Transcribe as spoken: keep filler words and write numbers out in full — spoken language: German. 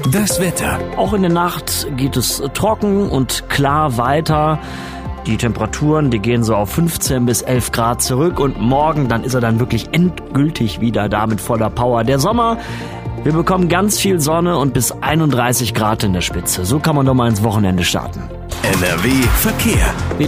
Das Wetter. Auch in der Nacht geht es trocken und klar weiter. Die Temperaturen, die gehen so auf fünfzehn bis elf Grad zurück und morgen, dann ist er dann wirklich endgültig wieder da mit voller Power. Der Sommer, wir bekommen ganz viel Sonne und bis einunddreißig Grad in der Spitze. So kann man doch mal ins Wochenende starten. N R W Verkehr.